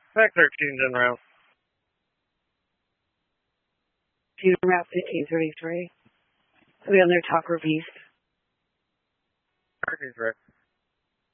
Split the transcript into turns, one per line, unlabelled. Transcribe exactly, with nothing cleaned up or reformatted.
Back thirteen's en route.
June Route fifteen thirty-three. Are we on their Talker Beast?
Parking's right.